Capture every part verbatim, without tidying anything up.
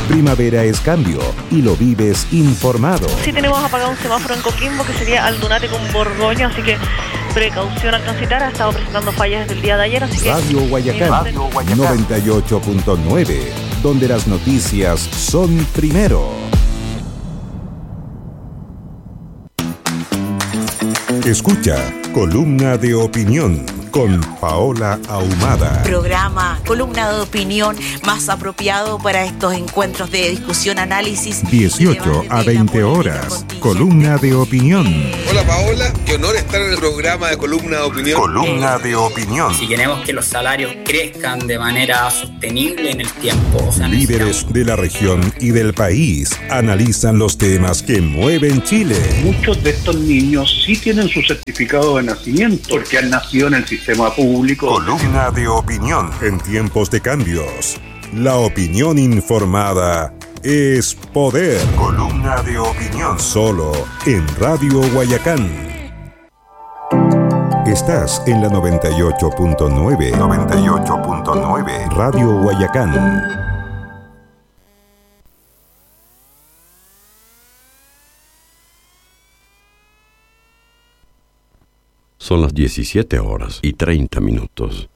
Primavera es cambio y lo vives informado. Sí tenemos apagado un semáforo en Coquimbo que sería Aldunate con Borgoño, así que precaución al transitar. Ha estado presentando fallas desde el día de ayer, así que... Radio Guayacán, Radio Guayacán noventa y ocho punto nueve, donde las noticias son primero. Escucha Columna de Opinión con Paola Ahumada. Programa, columna de opinión más apropiado para estos encuentros de discusión, análisis. dieciocho a veinte horas. Columna de Opinión. Hola Paola, qué honor estar en el programa de Columna de Opinión. Columna de Opinión. Si queremos que los salarios crezcan de manera sostenible en el tiempo. O sea, líderes de la región y del país analizan los temas que mueven Chile. Muchos de estos niños sí tienen su certificado de nacimiento porque han nacido en el sistema público. Columna de Opinión. En tiempos de cambios, la opinión informada es poder. Columna de Opinión. Solo en Radio Guayacán. Estás en la noventa y ocho punto nueve. noventa y ocho punto nueve. Radio Guayacán. Son las diecisiete horas y treinta minutos.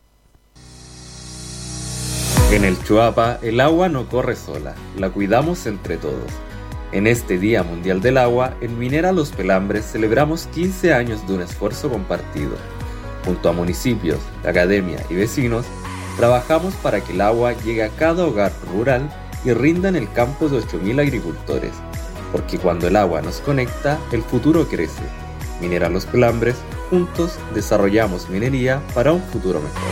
En el Chuapa, el agua no corre sola, la cuidamos entre todos. En este Día Mundial del Agua, en Minera Los Pelambres celebramos quince años de un esfuerzo compartido. Junto a municipios, academia y vecinos, trabajamos para que el agua llegue a cada hogar rural y rinda en el campo de ocho mil agricultores. Porque cuando el agua nos conecta, el futuro crece. Minera Los Pelambres, juntos desarrollamos minería para un futuro mejor.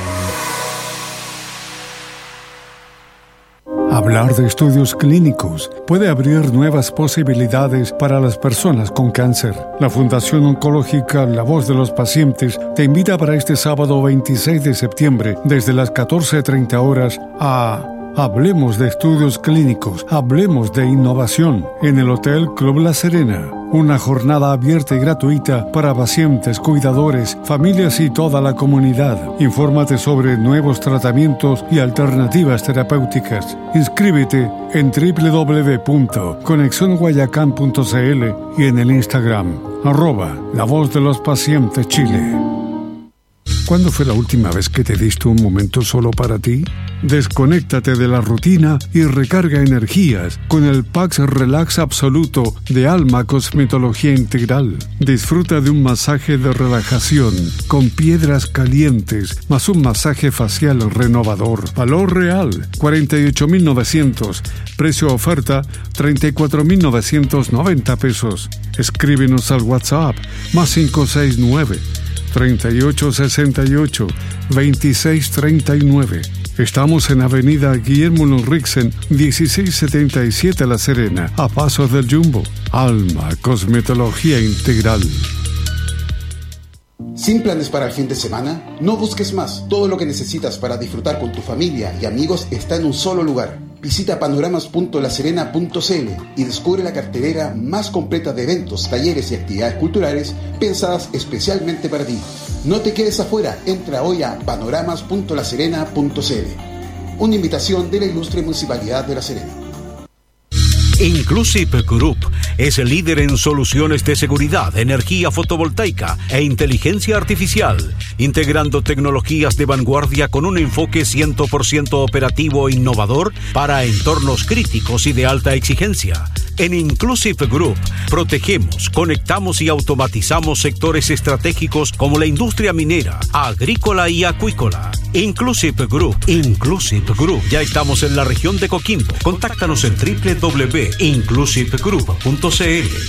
Hablar de estudios clínicos puede abrir nuevas posibilidades para las personas con cáncer. La Fundación Oncológica La Voz de los Pacientes te invita para este sábado veintiséis de septiembre, desde las catorce treinta horas, a Hablemos de Estudios Clínicos, hablemos de innovación, en el Hotel Club La Serena. Una jornada abierta y gratuita para pacientes, cuidadores, familias y toda la comunidad. Infórmate sobre nuevos tratamientos y alternativas terapéuticas. Inscríbete en doble u doble u doble u punto conexión guayacán punto c l y en el Instagram, arroba La Voz de los Pacientes Chile. ¿Cuándo fue la última vez que te diste un momento solo para ti? Desconéctate de la rutina y recarga energías con el Pax Relax Absoluto de Alma Cosmetología Integral. Disfruta de un masaje de relajación con piedras calientes más un masaje facial renovador. Valor real cuarenta y ocho mil novecientos. Precio oferta treinta y cuatro mil novecientos noventa pesos. Escríbenos al WhatsApp más cinco seis nueve, treinta y ocho sesenta y ocho, veintiséis treinta y nueve. Estamos en Avenida Guillermo Lorrixen, dieciséis setenta y siete La Serena, a pasos del Jumbo. Alma Cosmetología Integral. ¿Sin planes para el fin de semana? No busques más. Todo lo que necesitas para disfrutar con tu familia y amigos está en un solo lugar. Visita panoramas punto la serena punto c l y descubre la cartelera más completa de eventos, talleres y actividades culturales pensadas especialmente para ti. No te quedes afuera, entra hoy a panoramas punto la serena punto c l. Una invitación de la ilustre Municipalidad de La Serena. Inclusive Group es el líder en soluciones de seguridad, energía fotovoltaica e inteligencia artificial, integrando tecnologías de vanguardia con un enfoque cien por ciento operativo e innovador para entornos críticos y de alta exigencia. En Inclusive Group protegemos, conectamos y automatizamos sectores estratégicos como la industria minera, agrícola y acuícola. Inclusive Group, Inclusive Group. Ya estamos en la región de Coquimbo. Contáctanos en doble u doble u doble u punto inclusive group punto c l.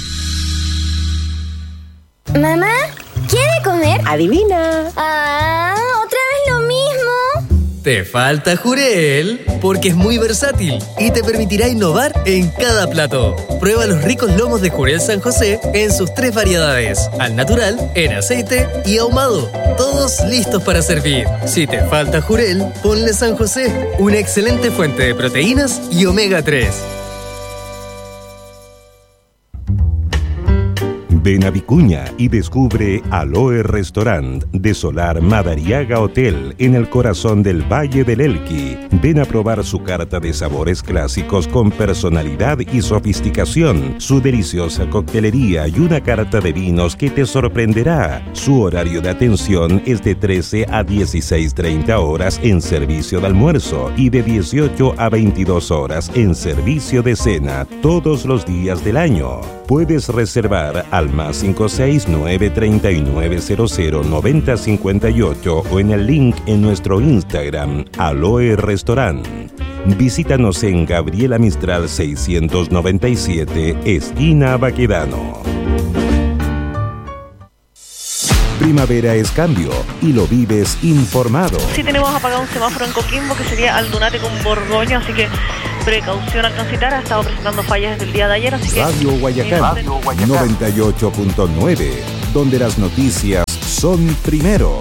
Mamá, ¿quiere comer? Adivina. Ah, ¿otra vez lo mismo? Te falta Jurel, porque es muy versátil y te permitirá innovar en cada plato. Prueba los ricos lomos de Jurel San José en sus tres variedades: al natural, en aceite y ahumado. Todos listos para servir. Si te falta Jurel, ponle San José, una excelente fuente de proteínas y omega tres. Ven a Vicuña y descubre Aloe Restaurant de Solar Madariaga Hotel en el corazón del Valle del Elqui. Ven a probar su carta de sabores clásicos con personalidad y sofisticación, su deliciosa coctelería y una carta de vinos que te sorprenderá. Su horario de atención es de trece a dieciséis treinta horas en servicio de almuerzo y de dieciocho a veintidós horas en servicio de cena todos los días del año. Puedes reservar al más cinco seis nueve tres nueve cero cero nueve cero cinco ocho o en el link en nuestro Instagram, Aloe Restaurant. Visítanos en Gabriela Mistral seiscientos noventa y siete, esquina Baquedano. Primavera es cambio y lo vives informado. Sí tenemos apagado un semáforo en Coquimbo que sería Aldunate con Borgoño, así que precaución al transitar. Ha estado presentando fallas desde el día de ayer, así que... Radio Guayacán, Radio Guayacán noventa y ocho punto nueve, donde las noticias son primero.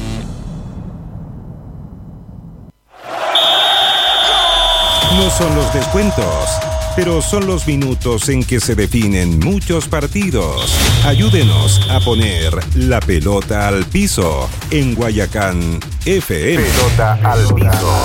No son los descuentos, pero son los minutos en que se definen muchos partidos. Ayúdenos a poner la pelota al piso en Guayacán F M. Pelota al piso.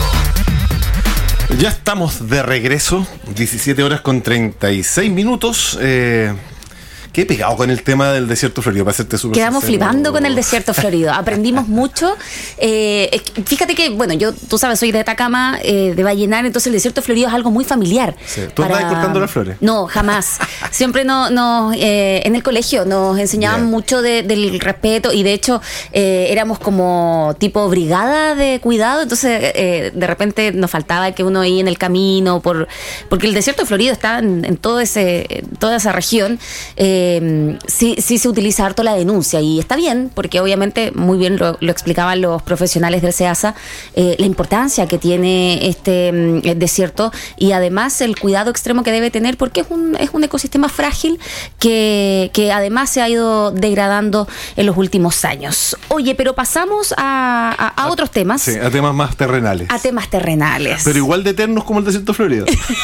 Ya estamos de regreso, diecisiete horas con treinta y seis minutos. Eh, qué pegado con el tema del desierto florido, para hacerte súper Quedamos sincero. flipando con el desierto florido. Aprendimos mucho. Eh, fíjate que, bueno, yo, tú sabes, soy de Atacama, eh, de Vallenar, entonces el desierto florido es algo muy familiar. Sí. ¿Tú para... andabas cortando las flores? No, jamás. Siempre nos, no, eh, en el colegio nos enseñaban yeah. mucho de, del respeto y de hecho eh, éramos como tipo brigada de cuidado, entonces eh, de repente nos faltaba que uno ahí en el camino, por porque el desierto florido está en, en todo ese, toda esa región. Eh, Eh, sí, sí se utiliza harto la denuncia y está bien, porque obviamente muy bien lo, lo explicaban los profesionales del SEASA, eh, la importancia que tiene este eh, desierto y además el cuidado extremo que debe tener, porque es un, es un ecosistema frágil que, que además se ha ido degradando en los últimos años. Oye, pero pasamos a, a, a otros temas. Sí, a temas más terrenales. A temas terrenales. Pero igual de eternos como el desierto florido.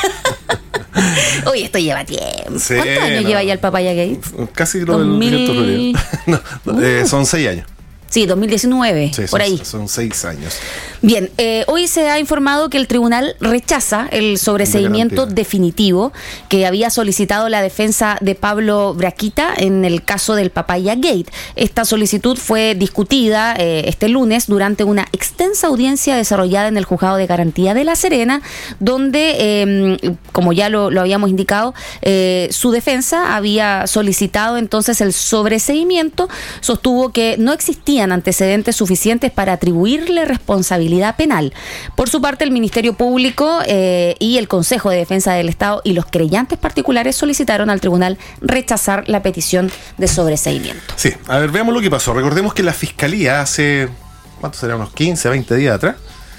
Oye, esto lleva tiempo. Sí, ¿Cuántos años no. lleva ya el Papaya Gate? Casi lo del desierto florido. no, no, uh. eh, son seis años. Sí, dos mil diecinueve, sí, por son, ahí. Son seis años. Bien, eh, hoy se ha informado que el tribunal rechaza el sobreseimiento definitivo que había solicitado la defensa de Pablo Braquita en el caso del Papaya Gate. Esta solicitud fue discutida eh, este lunes durante una extensa audiencia desarrollada en el Juzgado de Garantía de La Serena, donde, eh, como ya lo, lo habíamos indicado, eh, su defensa había solicitado entonces el sobreseimiento, sostuvo que no existían antecedentes suficientes para atribuirle responsabilidad penal. Por su parte, el Ministerio Público eh, y el Consejo de Defensa del Estado y los creyentes particulares solicitaron al tribunal rechazar la petición de sobreseimiento. Sí, a ver, veamos lo que pasó. Recordemos que la Fiscalía hace, ¿cuánto será? Unos quince, veinte días atrás,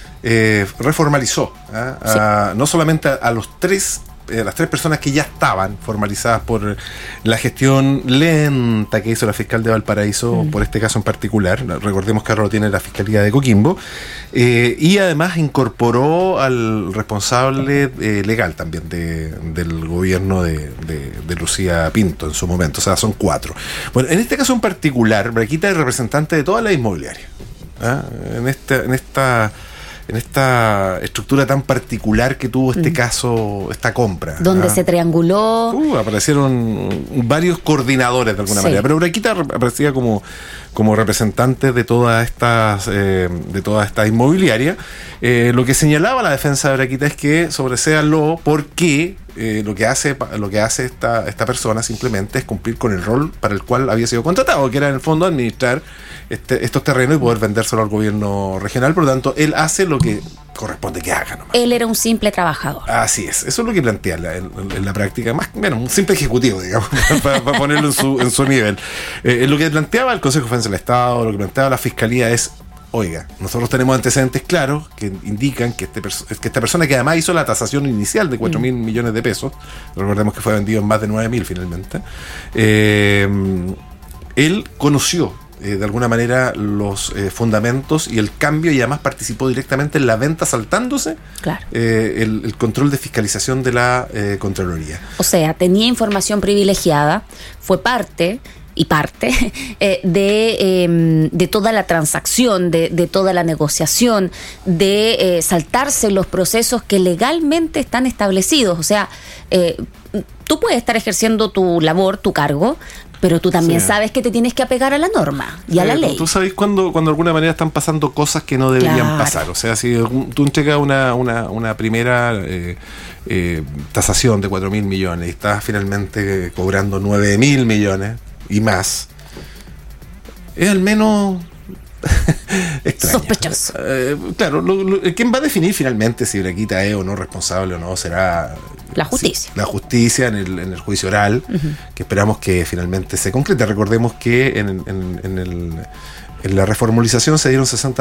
eh, reformalizó ¿eh? Sí. a, no solamente a, a los tres Eh, las tres personas que ya estaban formalizadas por la gestión lenta que hizo la fiscal de Valparaíso, mm. por este caso en particular. Recordemos que ahora lo tiene la Fiscalía de Coquimbo, eh, y además incorporó al responsable eh, legal también de, del gobierno de, de, de Lucía Pinto en su momento. O sea, son cuatro. Bueno, en este caso en particular, Braquita es representante de toda la inmobiliaria. ¿eh? En esta... En esta en esta estructura tan particular que tuvo este mm. caso, esta compra. Donde ¿ah? se trianguló. Uh, aparecieron varios coordinadores de alguna sí. manera, pero Braquita aparecía como, como representante de todas estas eh, de toda esta inmobiliaria. Eh, lo que señalaba la defensa de Braquita es que sobreséanlo porque eh, lo que hace lo que hace esta, esta persona simplemente es cumplir con el rol para el cual había sido contratado, que era en el fondo administrar este, estos terrenos y poder vendérselo al gobierno regional. Por lo tanto, él hace lo que corresponde que haga nomás. Él era un simple trabajador. Así es, eso es lo que plantea en la, en, en la práctica, más bueno, un simple ejecutivo, digamos, para, para ponerlo en su, en su nivel. Eh, lo que planteaba el Consejo de Defensa del Estado, lo que planteaba la Fiscalía es: oiga, nosotros tenemos antecedentes claros que indican que, este perso- que esta persona, que además hizo la tasación inicial de cuatro mil mm. millones de pesos, recordemos que fue vendido en más de nueve mil finalmente, eh, él conoció eh, de alguna manera los eh, fundamentos y el cambio, y además participó directamente en la venta, saltándose claro. eh, el, el control de fiscalización de la eh, Contraloría. O sea, tenía información privilegiada, fue parte y parte eh, de, eh, de toda la transacción, de, de toda la negociación, de eh, saltarse los procesos que legalmente están establecidos. O sea, eh, tú puedes estar ejerciendo tu labor, tu cargo, pero tú también sí. sabes que te tienes que apegar a la norma y a la eh, ley. Tú sabes cuando, cuando de alguna manera están pasando cosas que no deberían claro. pasar. O sea, si tú entregas una, una, una primera eh, eh, tasación de cuatro mil millones y estás finalmente cobrando nueve mil millones y más, es al menos extraño. Sospechoso. Eh, claro, lo, lo, quien va a definir finalmente si Braquita es o no responsable o no será la justicia. Si, la justicia en el, en el juicio oral, uh-huh. que esperamos que finalmente se concrete. Recordemos que en, en, en, el, en la reformulización se dieron sesenta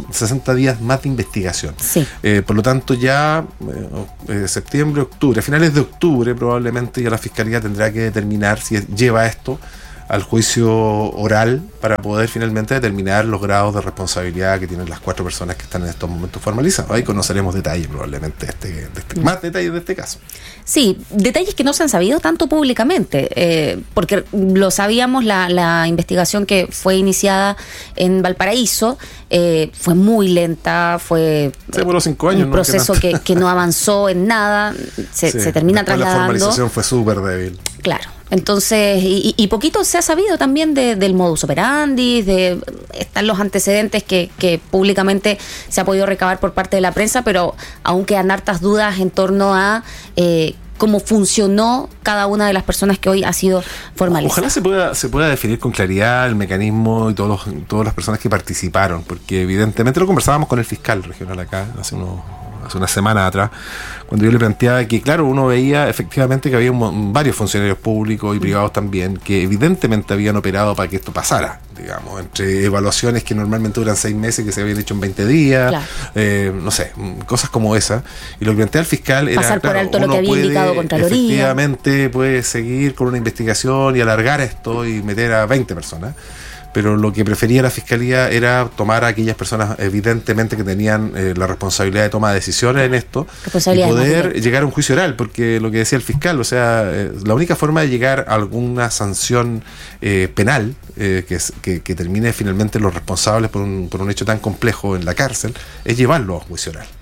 días más de investigación. Sí. Eh, por lo tanto, ya eh, septiembre, octubre, a finales de octubre probablemente ya la Fiscalía tendrá que determinar si lleva esto al juicio oral para poder finalmente determinar los grados de responsabilidad que tienen las cuatro personas que están en estos momentos formalizados. Ahí conoceremos detalles probablemente de este, de este, más detalles de este caso. Sí, detalles que no se han sabido tanto públicamente, eh, porque lo sabíamos, la, la investigación que fue iniciada en Valparaíso eh, fue muy lenta, fue se demoró cinco años, un proceso ¿no? que, que no avanzó en nada, se, sí, se termina trasladando. La formalización fue súper débil. Claro. Entonces, y, y poquito se ha sabido también de, del modus operandi, de están los antecedentes que, que públicamente se ha podido recabar por parte de la prensa, pero aún quedan hartas dudas en torno a eh, cómo funcionó cada una de las personas que hoy ha sido formalizada. Ojalá se pueda, se pueda definir con claridad el mecanismo y todos los, todas las personas que participaron, porque evidentemente lo conversábamos con el fiscal regional acá hace unos hace una semana atrás, cuando yo le planteaba que, claro, uno veía efectivamente que había un, varios funcionarios públicos y privados también, que evidentemente habían operado para que esto pasara, digamos, entre evaluaciones que normalmente duran seis meses, que se habían hecho en veinte días, claro. eh, no sé, cosas como esa. Y lo que planteaba el fiscal era, pasar por claro, alto lo que había puede, indicado Contraloría. Efectivamente puede seguir con una investigación y alargar esto y meter a veinte personas. Pero lo que prefería la Fiscalía era tomar a aquellas personas evidentemente que tenían eh, la responsabilidad de toma de decisiones en esto y poder llegar a un juicio oral, porque lo que decía el fiscal, o sea, eh, la única forma de llegar a alguna sanción eh, penal eh, que, que, que termine finalmente los responsables por un, por un hecho tan complejo en la cárcel es llevarlo a juicio oral.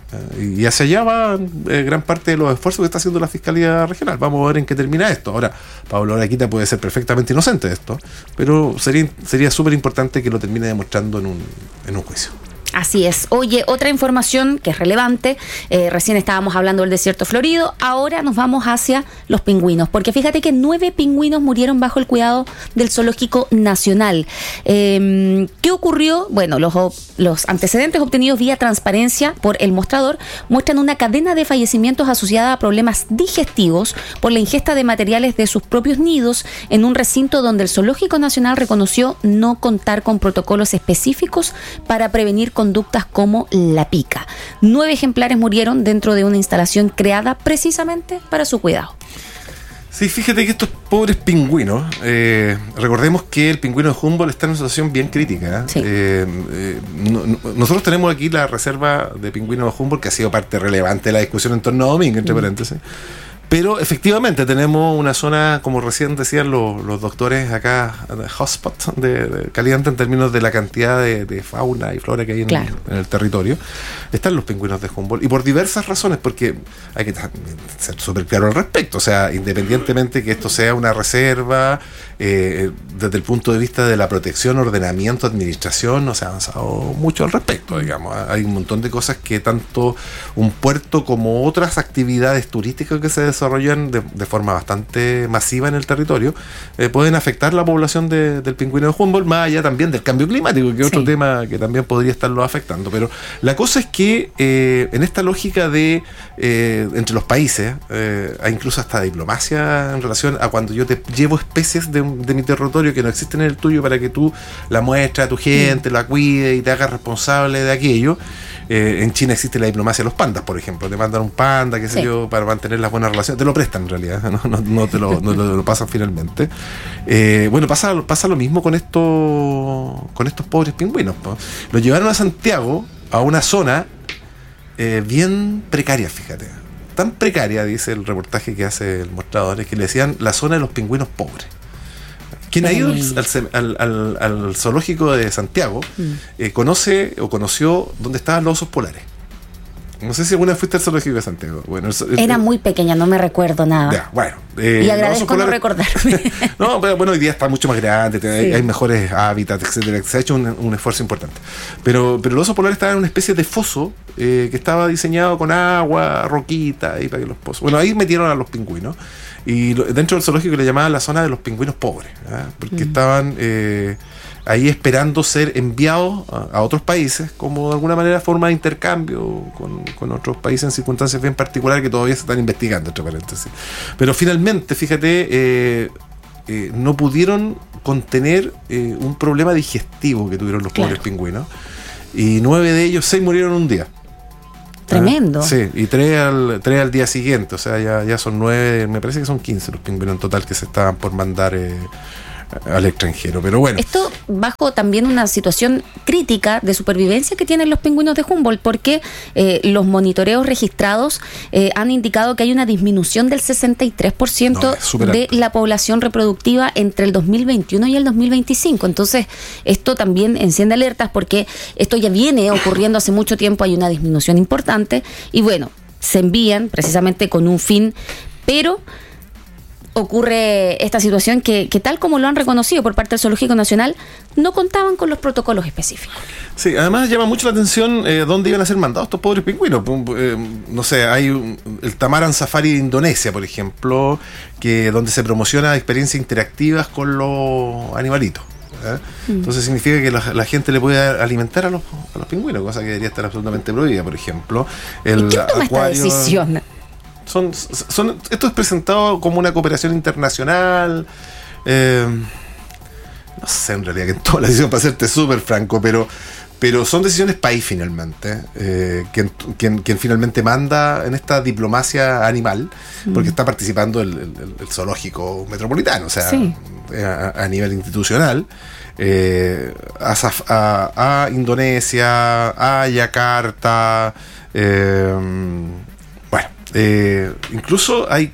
Y hacia allá va eh, gran parte de los esfuerzos que está haciendo la Fiscalía Regional. Vamos a ver en qué termina esto. Ahora, Pablo Braquita puede ser perfectamente inocente de esto, pero sería sería súper importante que lo termine demostrando en un, en un juicio. Así es. Oye, otra información que es relevante, eh, recién estábamos hablando del desierto florido, ahora nos vamos hacia los pingüinos, porque fíjate que nueve pingüinos murieron bajo el cuidado del Zoológico Nacional. Eh, ¿Qué ocurrió? Bueno, los, los antecedentes obtenidos vía transparencia por El Mostrador muestran una cadena de fallecimientos asociada a problemas digestivos por la ingesta de materiales de sus propios nidos en un recinto donde el Zoológico Nacional reconoció no contar con protocolos específicos para prevenir conductas como la pica. Nueve ejemplares murieron dentro de una instalación creada precisamente para su cuidado. Sí, fíjate que estos pobres pingüinos, eh, recordemos que el pingüino de Humboldt está en una situación bien crítica. Sí. Eh, eh, no, no, nosotros tenemos aquí la reserva de pingüino de Humboldt, que ha sido parte relevante de la discusión en torno a Domingo, entre mm. paréntesis. Pero efectivamente tenemos una zona, como recién decían los, los doctores acá, de hotspot, de, de caliente en términos de la cantidad de, de fauna y flora que hay en, claro. en el territorio. Están los pingüinos de Humboldt, y por diversas razones, porque hay que ser súper claro al respecto. O sea, independientemente que esto sea una reserva, eh, desde el punto de vista de la protección, ordenamiento, administración, no se ha avanzado mucho al respecto, digamos. Hay un montón de cosas que tanto un puerto como otras actividades turísticas que se desarrollan desarrollan de, de forma bastante masiva en el territorio, eh, pueden afectar la población de, del pingüino de Humboldt, más allá también del cambio climático, que es sí. otro tema que también podría estarlo afectando. Pero la cosa es que eh, en esta lógica de eh, entre los países, eh, hay incluso hasta diplomacia en relación a cuando yo te llevo especies de, de mi territorio que no existen en el tuyo para que tú la muestres a tu gente, mm. la cuide y te hagas responsable de aquello. Eh, en China existe la diplomacia de los pandas, por ejemplo. Te mandan un panda, qué sé sí. yo, para mantener las buenas relaciones. Te lo prestan en realidad, no, no, no te lo, no, lo, lo pasan finalmente. Eh, bueno, pasa, pasa lo mismo con, esto, con estos pobres pingüinos, ¿no? Los llevaron a Santiago, a una zona eh, bien precaria, fíjate. Tan precaria, dice el reportaje que hace el mostrador, es que le decían la zona de los pingüinos pobres. Quien ha ido al, al, al, al zoológico de Santiago mm. eh, conoce o conoció dónde estaban los osos polares. No sé si alguna vez fuiste al zoológico de Santiago. Bueno, el, Era muy pequeña, no me recuerdo nada. Ya, bueno, eh, y agradezco polares, no recordarme. No, pero bueno, hoy día está mucho más grande, sí. hay, hay mejores hábitats, etcétera. Se ha hecho un, un esfuerzo importante. Pero, pero los osos polares estaban en una especie de foso eh, que estaba diseñado con agua, roquita, ahí para que los pozos. Bueno, ahí metieron a los pingüinos. Y lo, dentro del zoológico le llamaban la zona de los pingüinos pobres, ¿eh? porque mm. estaban eh, ahí esperando ser enviados a, a otros países como de alguna manera forma de intercambio con, con otros países en circunstancias bien particulares que todavía se están investigando, entre paréntesis. Pero finalmente, fíjate, eh, eh, no pudieron contener eh, un problema digestivo que tuvieron los claro. pobres pingüinos, y nueve de ellos, seis murieron un día. Tremendo. Ah, sí, y tres al, tres al día siguiente, o sea, ya, ya son nueve, me parece que son quince los pingüinos en total que se estaban por mandar eh, al extranjero, pero bueno. Esto bajo también una situación crítica de supervivencia que tienen los pingüinos de Humboldt, porque eh, los monitoreos registrados eh, han indicado que hay una disminución del sesenta y tres por ciento no, de la población reproductiva entre el dos mil veintiuno y el dos mil veinticinco. Entonces, esto también enciende alertas porque esto ya viene ocurriendo hace mucho tiempo, hay una disminución importante y bueno, se envían precisamente con un fin, pero ocurre esta situación que, que tal como lo han reconocido por parte del Zoológico Nacional, no contaban con los protocolos específicos. Sí, además llama mucho la atención eh, dónde iban a ser mandados estos pobres pingüinos. Eh, no sé, hay un, el Tamaran Safari de Indonesia, por ejemplo, que donde se promociona experiencias interactivas con los animalitos. ¿eh? Mm. Entonces significa que la, la gente le puede alimentar a los, a los pingüinos, cosa que debería estar absolutamente prohibida, por ejemplo. El ¿Y quién toma acuario, esta decisión? Son, son, esto es presentado como una cooperación internacional. Eh, no sé en realidad que en toda la decisión, para serte súper franco, pero, pero son decisiones país finalmente. Eh, quien, quien, quien finalmente manda en esta diplomacia animal, mm. porque está participando el, el, el zoológico metropolitano, o sea, sí. a, a nivel institucional. Eh, a, a, a Indonesia, a Yakarta. Eh, bueno. Eh, incluso hay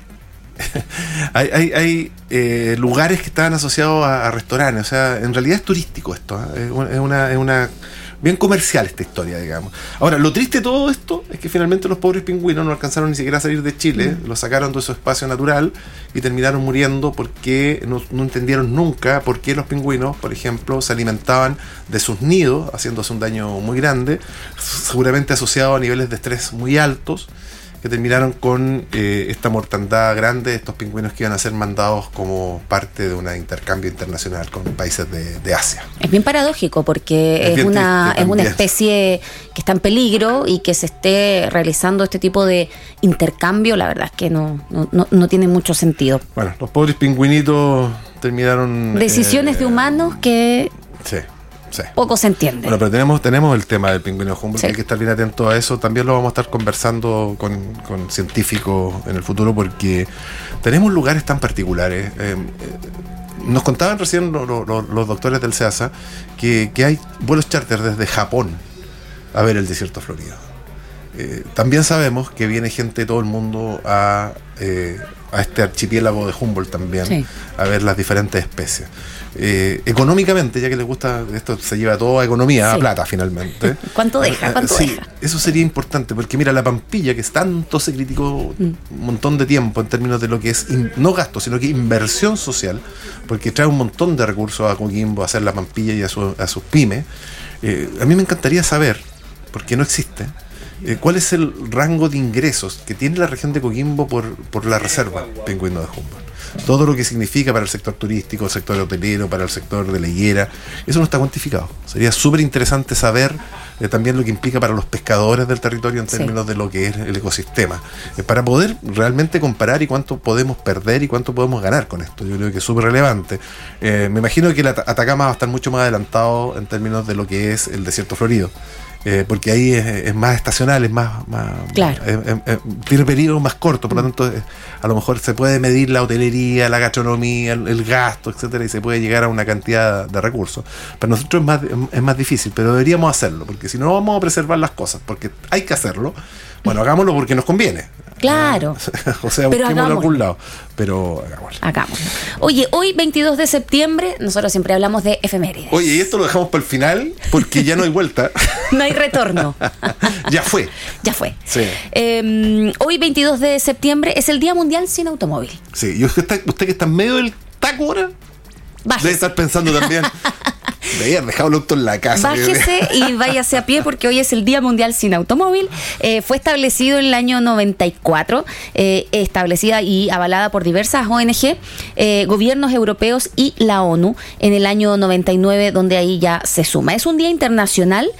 hay, hay, hay eh, lugares que están asociados a, a restaurantes, o sea, en realidad es turístico esto, ¿eh? es una, es una bien comercial esta historia, digamos. Ahora, lo triste de todo esto es que finalmente los pobres pingüinos no alcanzaron ni siquiera a salir de Chile, mm. los sacaron de su espacio natural y terminaron muriendo porque no, no entendieron nunca por qué los pingüinos, por ejemplo, se alimentaban de sus nidos, haciéndose un daño muy grande, seguramente asociado a niveles de estrés muy altos, que terminaron con eh, esta mortandad grande de estos pingüinos que iban a ser mandados como parte de un intercambio internacional con países de, de Asia. Es bien paradójico porque es, es una es una especie que está en peligro y que se esté realizando este tipo de intercambio, la verdad es que no, no, no, no tiene mucho sentido. Bueno, los pobres pingüinitos terminaron... Decisiones eh, de humanos que... Sí. Sí. Poco se entiende. Bueno, pero tenemos, tenemos el tema del pingüino Humboldt, sí. hay que estar bien atento a eso. También lo vamos a estar conversando con, con científicos en el futuro porque tenemos lugares tan particulares. Eh, eh, nos contaban recién lo, lo, lo, los doctores del SEASA que, que hay vuelos charter desde Japón a ver el desierto florido. Eh, también sabemos que viene gente de todo el mundo a, eh, a este archipiélago de Humboldt también, sí. a ver las diferentes especies. Eh, económicamente, ya que les gusta, esto se lleva toda economía, sí. a plata finalmente. ¿Cuánto deja? ¿Cuánto sí, deja? Eso sería importante, porque mira, la Pampilla, que tanto se criticó mm. un montón de tiempo en términos de lo que es, in, no gasto, sino que inversión social, porque trae un montón de recursos a Coquimbo, a hacer la Pampilla y a, su, a sus pymes. Eh, a mí me encantaría saber, porque no existe, eh, cuál es el rango de ingresos que tiene la región de Coquimbo por, por la reserva pingüino de Humboldt. Todo lo que significa para el sector turístico, el sector hotelero, para el sector de la higuera, eso no está cuantificado. Sería súper interesante saber eh, también lo que implica para los pescadores del territorio en términos sí. de lo que es el ecosistema, eh, para poder realmente comparar y cuánto podemos perder y cuánto podemos ganar con esto. Yo creo que es súper relevante. Eh, me imagino que el Atacama va a estar mucho más adelantado en términos de lo que es el desierto florido. Eh, porque ahí es, es más estacional, es más, más claro. eh, eh, eh, tiene periodos más cortos, por lo tanto eh, a lo mejor se puede medir la hotelería, la gastronomía, el, el gasto, etcétera, y se puede llegar a una cantidad de recursos. Para nosotros es más, es más difícil, pero deberíamos hacerlo, porque si no vamos a preservar las cosas, porque hay que hacerlo. Bueno, hagámoslo porque nos conviene. Claro. O sea, busquémoslo a algún lado. Pero hagámoslo. Hagámoslo. Oye, hoy veintidós de septiembre, nosotros siempre hablamos de efemérides. Oye, y esto lo dejamos para el final porque ya no hay vuelta. No hay retorno. Ya fue. Ya fue. Sí. Eh, hoy veintidós de septiembre es el Día Mundial sin Automóvil. Sí, y usted, está, usted que está en medio del taco ahora, Bájese. Debe estar pensando también. Debería dejado el auto en la casa. Bájese y váyase a pie porque hoy es el Día Mundial sin Automóvil. Eh, fue establecido en el año noventa y cuatro, eh, establecida y avalada por diversas O N G, eh, gobiernos europeos y la ONU en el año noventa y nueve, donde ahí ya se suma. Es un día internacional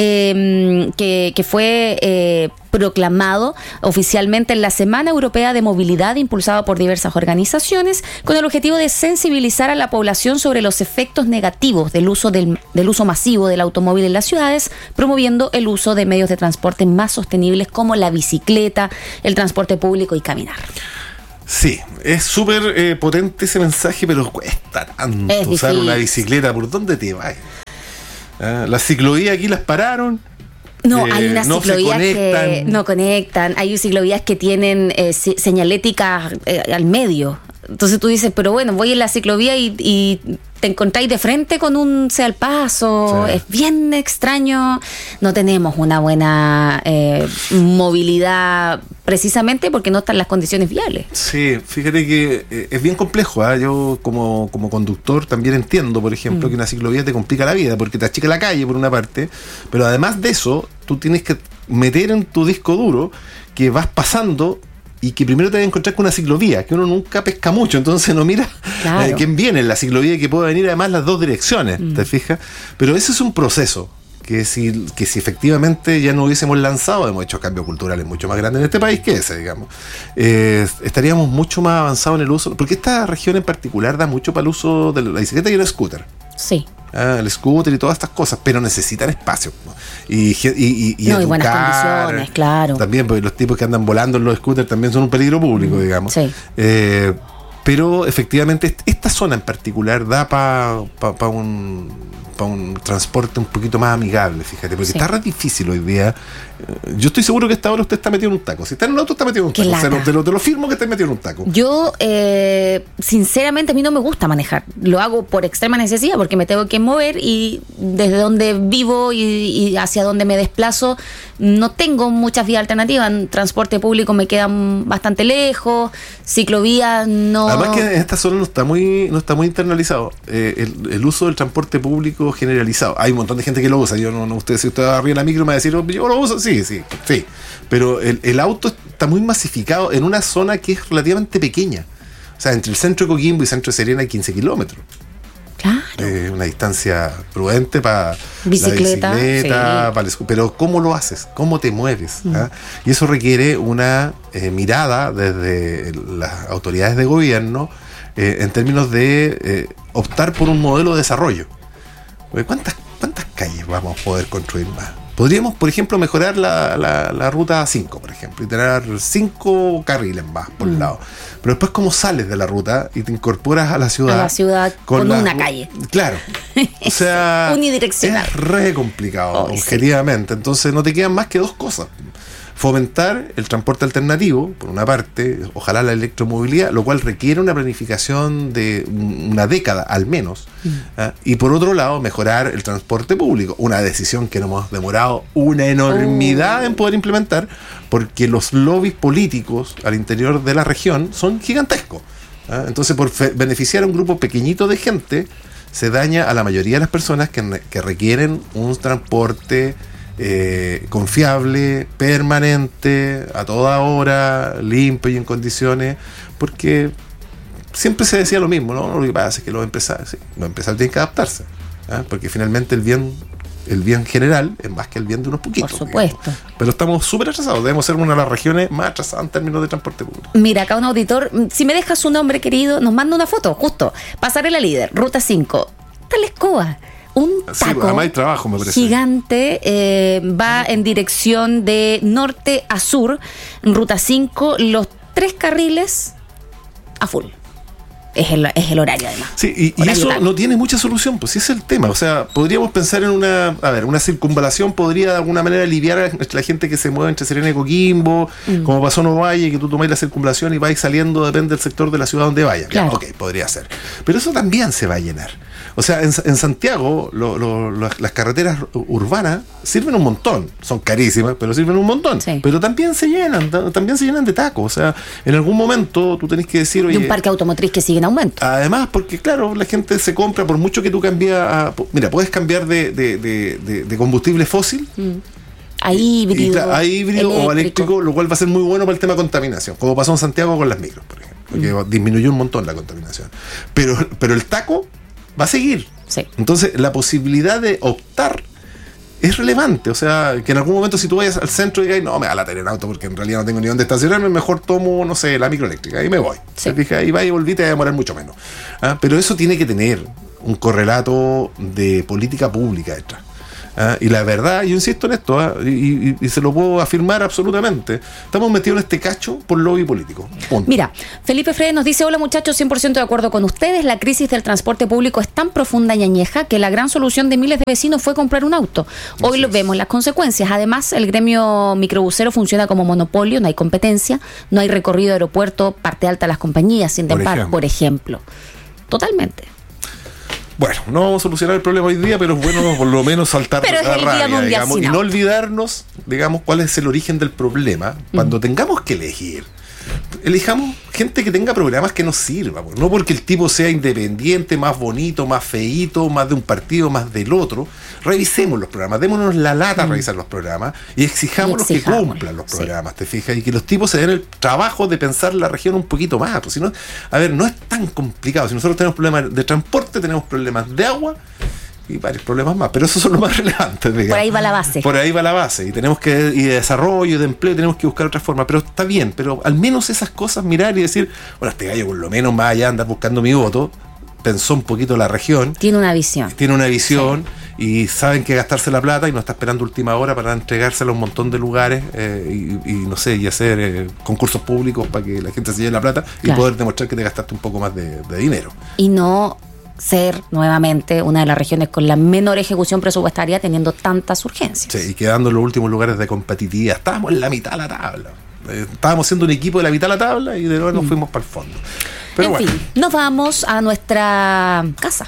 eh, que, que fue eh, proclamado oficialmente en la Semana Europea de Movilidad, impulsado por diversas organizaciones, con el objetivo de sensibilizar a la población sobre los efectos negativos del uso del, del uso masivo del automóvil en las ciudades, promoviendo el uso de medios de transporte más sostenibles como la bicicleta, el transporte público y caminar. Sí, es súper eh, potente ese mensaje, pero cuesta tanto es usar difícil. Una bicicleta. ¿Por dónde te vas? Ah, las ciclovías aquí las pararon. No, eh, hay unas no ciclovías que conectan. no conectan, hay ciclovías que tienen eh, señalética eh, al medio. Entonces tú dices, pero bueno, voy en la ciclovía y, y te encontráis de frente con un sea al paso. Sí. Es bien extraño. No tenemos una buena eh, movilidad precisamente porque no están las condiciones viales. Sí, fíjate que eh, es bien complejo. ¿eh? Yo como, como conductor también entiendo, por ejemplo, mm. que una ciclovía te complica la vida porque te achica la calle por una parte, pero además de eso, tú tienes que meter en tu disco duro que vas pasando y que primero te vas a encontrar con una ciclovía, que uno nunca pesca mucho, entonces no mira claro. eh, quién viene en la ciclovía, que puede venir además las dos direcciones, mm. ¿te fijas? Pero ese es un proceso que si, que si efectivamente ya no hubiésemos lanzado, hemos hecho cambios culturales mucho más grandes en este país que ese, digamos, eh, estaríamos mucho más avanzados en el uso, porque esta región en particular da mucho para el uso de la bicicleta y el scooter. Sí. Ah, el scooter y todas estas cosas, pero necesitan espacio y, y, y, y no, educar, y buenas condiciones, claro. También, porque los tipos que andan volando en los scooters también son un peligro público, mm, digamos. Sí. Eh, pero efectivamente esta zona en particular da para pa, pa un, pa un transporte un poquito más amigable, fíjate, porque sí. está re difícil hoy día. Yo estoy seguro que a esta hora usted está metido en un taco. Si está en un auto, está metido en un taco. O sea, te, lo, te lo firmo que está metido en un taco. Yo, eh, sinceramente, a mí no me gusta manejar. Lo hago por extrema necesidad, porque me tengo que mover y desde donde vivo y, y hacia donde me desplazo, no tengo muchas vías alternativas. Transporte público me queda bastante lejos, ciclovías no. Además que en esta zona no está muy, no está muy internalizado eh, el, el uso del transporte público generalizado. Hay un montón de gente que lo usa. Yo no, no usted, si usted va arriba en la micro me va a decir, oh, yo lo uso, sí. Sí, sí, sí. Pero el, el auto está muy masificado en una zona que es relativamente pequeña. O sea, entre el centro de Coquimbo y el centro de Serena hay quince kilómetros. Claro. Eh, una distancia prudente para bicicleta, la bicicleta, sí. para el, pero ¿cómo lo haces? ¿Cómo te mueves? Mm. ¿Ah? Y eso requiere una eh, mirada desde las autoridades de gobierno eh, en términos de eh, optar por un modelo de desarrollo. ¿Cuántas, cuántas calles vamos a poder construir más? Podríamos, por ejemplo, mejorar la, la, la ruta cinco, por ejemplo, y tener cinco carriles más por un mm. lado. Pero después, ¿cómo sales de la ruta y te incorporas a la ciudad? A la ciudad con, con la, una calle. Claro. O sea, unidireccional. Es re complicado, oh, objetivamente. Sí. Entonces, no te quedan más que dos cosas. Fomentar el transporte alternativo, por una parte, ojalá la electromovilidad, lo cual requiere una planificación de una década al menos, mm. ¿eh? Y por otro lado, mejorar el transporte público, una decisión que nos hemos demorado una enormidad oh. en poder implementar, porque los lobbies políticos al interior de la región son gigantescos. ¿eh? Entonces, por fe- beneficiar a un grupo pequeñito de gente, se daña a la mayoría de las personas que, que requieren un transporte Eh, confiable, permanente, a toda hora, limpio y en condiciones, porque siempre se decía lo mismo, ¿no? Lo que pasa es que los empresarios, sí, los empresarios tienen que adaptarse, ¿eh? Porque finalmente el bien, el bien general es más que el bien de unos poquitos. Por supuesto. Digamos. Pero estamos súper atrasados, debemos ser una de las regiones más atrasadas en términos de transporte público. Mira, acá un auditor, si me dejas su nombre, querido, nos manda una foto, justo, Pasarela Líder, Ruta cinco, está la escoba. un taco sí, además hay trabajo, me parece. gigante, eh, va en dirección de norte a sur, en ruta cinco, los tres carriles a full. Es el, es el horario, además. Sí, y, y eso tal. no tiene mucha solución, pues ese es el tema. O sea, podríamos pensar en una, a ver, una circunvalación podría de alguna manera aliviar a la gente que se mueve entre Serena y Coquimbo, mm. como pasó en Ovalle, que tú tomáis la circunvalación y vais saliendo, depende del sector de la ciudad donde vayas. Claro. Ok, podría ser. Pero eso también se va a llenar. O sea, en, en Santiago lo, lo, lo, las carreteras urbanas sirven un montón. Son carísimas, pero sirven un montón. Sí. Pero también se llenan, también se llenan de tacos. O sea, en algún momento tú tenés que decir... Oye, y un parque automotriz que sigue en aumento. Además, porque claro, la gente se compra, por mucho que tú cambies a... Mira, puedes cambiar de, de, de, de, de combustible fósil... Mm. A híbrido, claro, a híbrido eléctrico. O eléctrico, lo cual va a ser muy bueno para el tema de contaminación, como pasó en Santiago con las micros, por ejemplo, porque mm. disminuyó un montón la contaminación. Pero, pero el taco va a seguir. Sí. Entonces, la posibilidad de optar es relevante. O sea, que en algún momento, si tú vayas al centro y digas, no, me da la tener auto porque en realidad no tengo ni dónde estacionarme, mejor tomo, no sé, la microeléctrica y me voy. Sí. Te ahí va y volví, te va a demorar mucho menos. ¿Ah? Pero eso tiene que tener un correlato de política pública detrás. ¿Ah? Y la verdad, yo insisto en esto, ¿ah? y, y, y se lo puedo afirmar absolutamente, estamos metidos en este cacho por lobby político. Punto. Mira, Felipe Fredes nos dice: hola muchachos, cien por ciento de acuerdo con ustedes, la crisis del transporte público es tan profunda y añeja que la gran solución de miles de vecinos fue comprar un auto. Hoy lo vemos las consecuencias. Además, el gremio microbusero funciona como monopolio, no hay competencia, no hay recorrido de aeropuerto, parte alta a las compañías, sin par, por ejemplo. Totalmente. Bueno, no vamos a solucionar el problema hoy día, pero es bueno por lo menos saltar pero la es el rabia, día digamos, y no. no olvidarnos, digamos, cuál es el origen del problema. Cuando mm. tengamos que elegir, elijamos gente que tenga programas que nos sirvan, no porque el tipo sea independiente, más bonito, más feíto, más de un partido, más del otro. Revisemos los programas, démonos la lata mm. a revisar los programas y exijamos que cumplan los programas, sí. ¿Te fijas? Y que los tipos se den el trabajo de pensar la región un poquito más, pues si no, a ver, no es tan complicado. Si nosotros tenemos problemas de transporte, tenemos problemas de agua y varios problemas más, pero esos son los más relevantes, digamos. Por ahí va la base. Por ahí va la base, y tenemos que, y de desarrollo, y de empleo, tenemos que buscar otra forma, pero está bien, pero al menos esas cosas, mirar y decir, bueno, este gallo por lo menos más allá de andar buscando mi voto, pensó un poquito la región. Tiene una visión. Tiene una visión, sí. Y saben que gastarse la plata y no está esperando última hora para entregársela a un montón de lugares, eh, y, y no sé, y hacer eh, concursos públicos para que la gente se lleve la plata, claro. Y poder demostrar que te gastaste un poco más de, de dinero. Y no ser nuevamente una de las regiones con la menor ejecución presupuestaria teniendo tantas urgencias. Sí, y quedando en los últimos lugares de competitividad. Estábamos en la mitad de la tabla. Eh, estábamos siendo un equipo de la mitad de la tabla y de nuevo nos mm. fuimos para el fondo. Pero en bueno. fin, nos vamos a nuestra casa.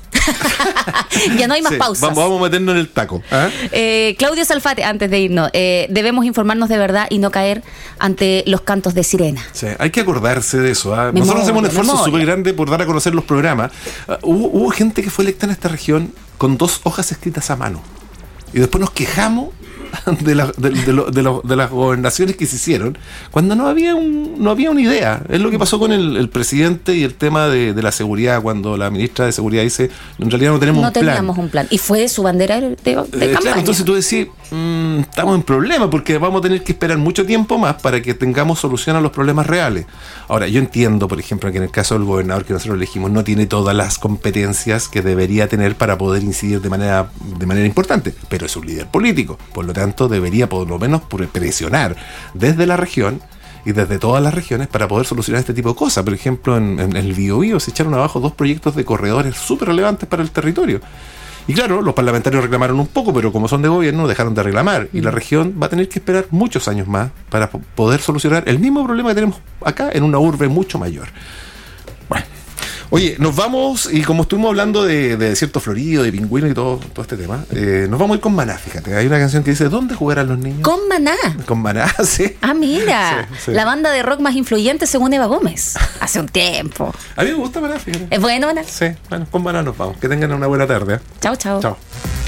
Ya no hay más sí, pausas. Vamos, vamos a meternos en el taco. ¿Ah? Eh, Claudio Salfate, antes de irnos, eh, debemos informarnos de verdad y no caer ante los cantos de sirena. Sí, hay que acordarse de eso. ¿Ah? Nosotros hacemos un esfuerzo súper grande por dar a conocer los programas. Uh, hubo, hubo gente que fue electa en esta región con dos hojas escritas a mano. Y después nos quejamos de, la, de, de, lo, de, lo, de las gobernaciones que se hicieron cuando no había un, no había una idea. Es lo que pasó con el, el presidente y el tema de, de la seguridad, cuando la ministra de Seguridad dice, en realidad no tenemos no un plan. No teníamos un plan. Y fue su bandera de, de, de eh, campaña. Claro, entonces tú decís, mmm, estamos en problema porque vamos a tener que esperar mucho tiempo más para que tengamos solución a los problemas reales. Ahora, yo entiendo, por ejemplo, que en el caso del gobernador que nosotros elegimos no tiene todas las competencias que debería tener para poder incidir de manera, de manera importante, pero es un líder político, por lo tanto debería por lo menos presionar desde la región y desde todas las regiones para poder solucionar este tipo de cosas. Por ejemplo, en, en el Biobío se echaron abajo dos proyectos de corredores súper relevantes para el territorio. Y claro, los parlamentarios reclamaron un poco, pero como son de gobierno, dejaron de reclamar. Y la región va a tener que esperar muchos años más para poder solucionar el mismo problema que tenemos acá en una urbe mucho mayor. Bueno. Oye, nos vamos, y como estuvimos hablando de, de desierto florido, de pingüinos y todo, todo este tema, eh, nos vamos a ir con Maná, fíjate. Hay una canción que dice, ¿dónde jugarán los niños? Con Maná. Con Maná, sí. Ah, mira, sí, sí. La banda de rock más influyente según Eva Gómez, hace un tiempo. A mí me gusta Maná, fíjate. ¿Es bueno, Maná? Sí, bueno, con Maná nos vamos. Que tengan una buena tarde. ¿eh? Chao, chao. Chao.